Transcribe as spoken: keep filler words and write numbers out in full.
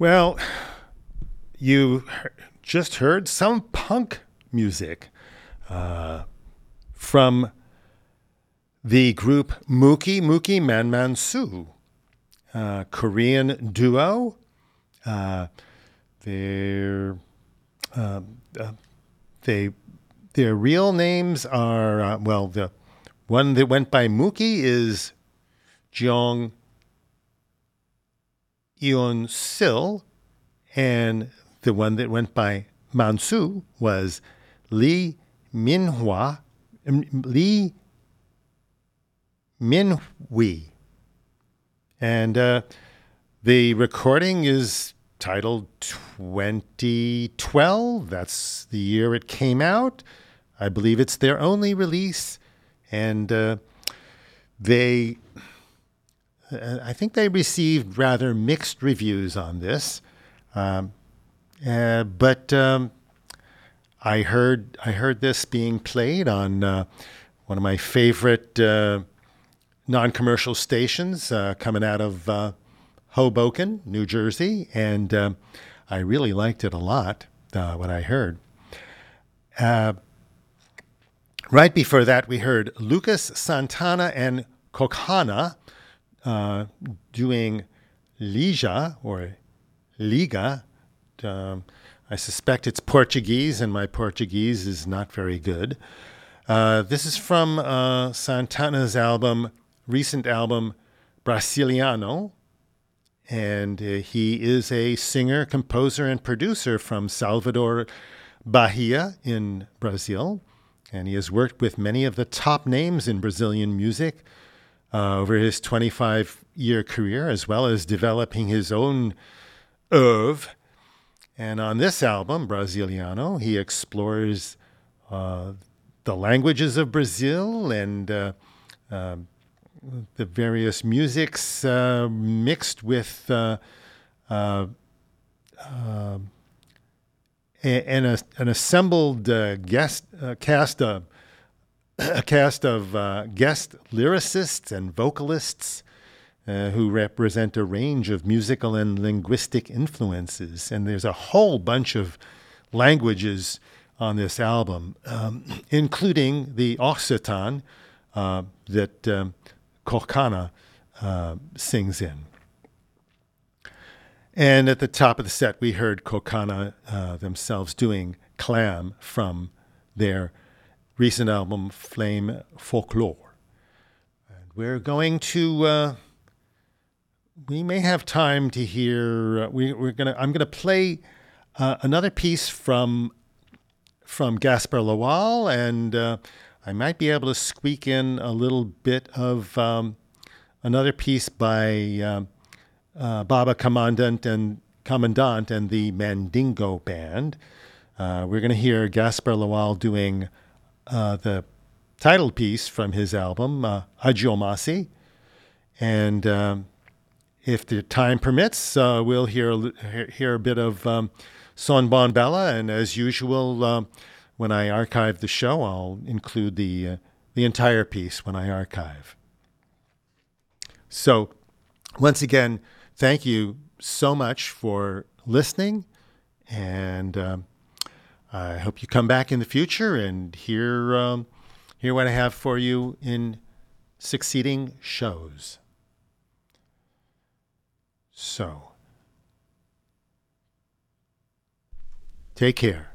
Well, you just heard some punk music uh, from the group Mookie Mookie Man Man Soo, uh, Korean duo. Uh, they're, uh, uh, they, their real names are, uh, well, the one that went by Mookie is Jeong Eun Sil, and the one that went by Mansu was Lee Minhwa, Lee Minhui. And uh, the recording is titled twenty twelve. That's the year it came out. I believe it's their only release. And uh, they, uh, I think they received rather mixed reviews on this. Um, uh, but um, I heard I heard this being played on uh, one of my favorite uh, non-commercial stations uh, coming out of uh, Hoboken, New Jersey, and uh, I really liked it a lot, uh, what I heard. Uh, right before that, we heard Lucas Santana and Kokana uh, doing Lija, or Liga. Um, I suspect it's Portuguese, and my Portuguese is not very good. Uh, this is from uh, Santana's album, recent album, Brasiliano. And uh, he is a singer, composer, and producer from Salvador, Bahia in Brazil. And he has worked with many of the top names in Brazilian music uh, over his twenty-five-year career, as well as developing his own oeuvre. And on this album, Brasiliano, he explores uh, the languages of Brazil and uh, uh, the various musics uh, mixed with uh, uh, uh, an, an assembled uh, guest uh, cast of a cast of uh, guest lyricists and vocalists uh, who represent a range of musical and linguistic influences. And there's a whole bunch of languages on this album, um, including the Occitan uh, that um, Kokana uh, sings in. And at the top of the set, we heard Kokana uh, themselves doing Clam from their recent album, Flame Folklore. And we're going to, uh, we may have time to hear, uh, we, we're gonna, I'm gonna play uh, another piece from, from Gaspar Lawal, and uh, I might be able to squeak in a little bit of um, another piece by uh, uh, Baba Commandant and Commandant and the Mandingo Band. Uh, we're going to hear Gaspar Lawal doing uh, the title piece from his album, uh, Agiomasi. And um, if the time permits, uh, we'll hear a, hear a bit of um, Son Bon Bella. And as usual, uh, when I archive the show, I'll include the uh, the entire piece when I archive. So, once again, thank you so much for listening, and um, I hope you come back in the future and hear um, hear what I have for you in succeeding shows. So, take care.